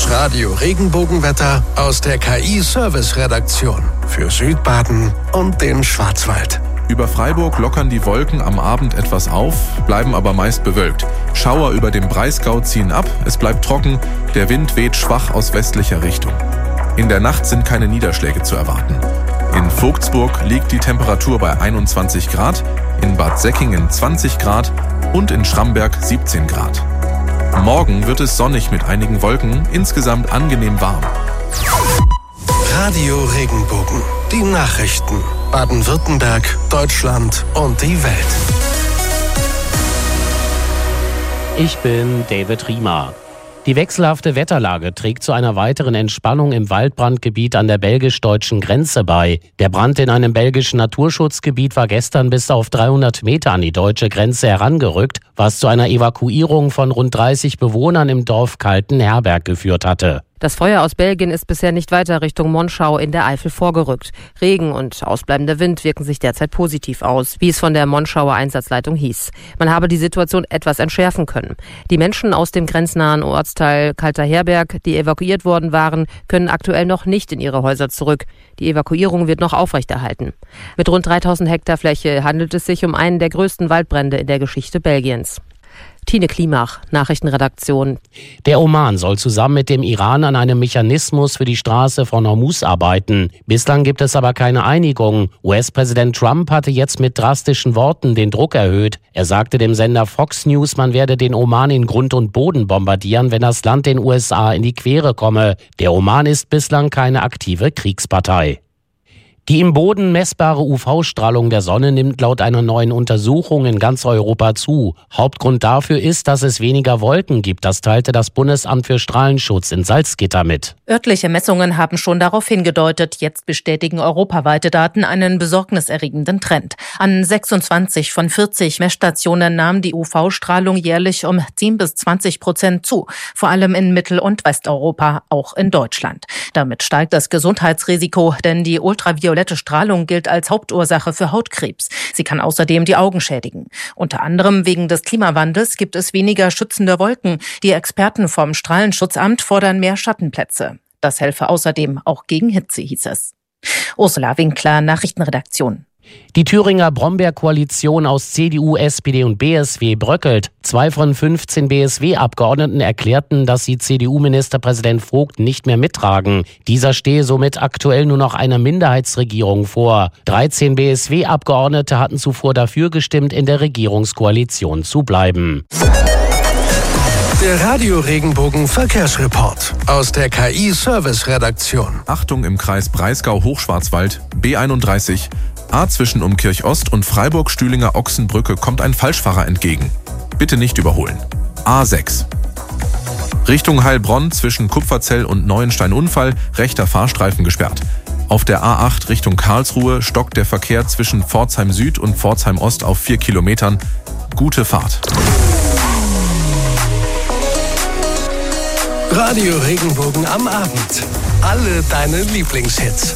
Das Radio Regenbogenwetter aus der KI-Service-Redaktion für Südbaden und den Schwarzwald. Über Freiburg lockern die Wolken am Abend etwas auf, bleiben aber meist bewölkt. Schauer über dem Breisgau ziehen ab, es bleibt trocken, der Wind weht schwach aus westlicher Richtung. In der Nacht sind keine Niederschläge zu erwarten. In Vogtsburg liegt die Temperatur bei 21 Grad, in Bad Säckingen 20 Grad und in Schramberg 17 Grad. Morgen wird es sonnig mit einigen Wolken, insgesamt angenehm warm. Radio Regenbogen, die Nachrichten. Baden-Württemberg, Deutschland und die Welt. Ich bin David Riemer. Die wechselhafte Wetterlage trägt zu einer weiteren Entspannung im Waldbrandgebiet an der belgisch-deutschen Grenze bei. Der Brand in einem belgischen Naturschutzgebiet war gestern bis auf 300 Meter an die deutsche Grenze herangerückt, was zu einer Evakuierung von rund 30 Bewohnern im Dorf Kaltenherberg geführt hatte. Das Feuer aus Belgien ist bisher nicht weiter Richtung Monschau in der Eifel vorgerückt. Regen und ausbleibender Wind wirken sich derzeit positiv aus, wie es von der Monschauer Einsatzleitung hieß. Man habe die Situation etwas entschärfen können. Die Menschen aus dem grenznahen Ortsteil Kaltenherberg, die evakuiert worden waren, können aktuell noch nicht in ihre Häuser zurück. Die Evakuierung wird noch aufrechterhalten. Mit rund 3000 Hektar Fläche handelt es sich um einen der größten Waldbrände in der Geschichte Belgiens. Tine Klimach, Nachrichtenredaktion. Der Oman soll zusammen mit dem Iran an einem Mechanismus für die Straße von Hormuz arbeiten. Bislang gibt es aber keine Einigung. US-Präsident Trump hatte jetzt mit drastischen Worten den Druck erhöht. Er sagte dem Sender Fox News, man werde den Oman in Grund und Boden bombardieren, wenn das Land den USA in die Quere komme. Der Oman ist bislang keine aktive Kriegspartei. Die im Boden messbare UV-Strahlung der Sonne nimmt laut einer neuen Untersuchung in ganz Europa zu. Hauptgrund dafür ist, dass es weniger Wolken gibt. Das teilte das Bundesamt für Strahlenschutz in Salzgitter mit. Örtliche Messungen haben schon darauf hingedeutet. Jetzt bestätigen europaweite Daten einen besorgniserregenden Trend. An 26 von 40 Messstationen nahm die UV-Strahlung jährlich um 10-20% zu. Vor allem in Mittel- und Westeuropa, auch in Deutschland. Damit steigt das Gesundheitsrisiko, denn die ultraviolette Strahlung gilt als Hauptursache für Hautkrebs. Sie kann außerdem die Augen schädigen. Unter anderem wegen des Klimawandels gibt es weniger schützende Wolken. Die Experten vom Strahlenschutzamt fordern mehr Schattenplätze. Das helfe außerdem auch gegen Hitze, hieß es. Ursula Winkler, Nachrichtenredaktion. Die Thüringer Brombeer-Koalition aus CDU, SPD und BSW bröckelt. 2 von 15 BSW-Abgeordneten erklärten, dass sie CDU-Ministerpräsident Vogt nicht mehr mittragen. Dieser stehe somit aktuell nur noch einer Minderheitsregierung vor. 13 BSW-Abgeordnete hatten zuvor dafür gestimmt, in der Regierungskoalition zu bleiben. Der Radio Regenbogen Verkehrsreport aus der KI-Service-Redaktion. Achtung im Kreis Breisgau-Hochschwarzwald, B31. A zwischen Umkirch Ost und Freiburg-Stühlinger-Ochsenbrücke kommt ein Falschfahrer entgegen. Bitte nicht überholen. A6. Richtung Heilbronn zwischen Kupferzell und Neuenstein Unfall, rechter Fahrstreifen gesperrt. Auf der A8 Richtung Karlsruhe stockt der Verkehr zwischen Pforzheim Süd und Pforzheim Ost auf 4 Kilometern. Gute Fahrt. Radio Regenbogen am Abend. Alle deine Lieblingshits.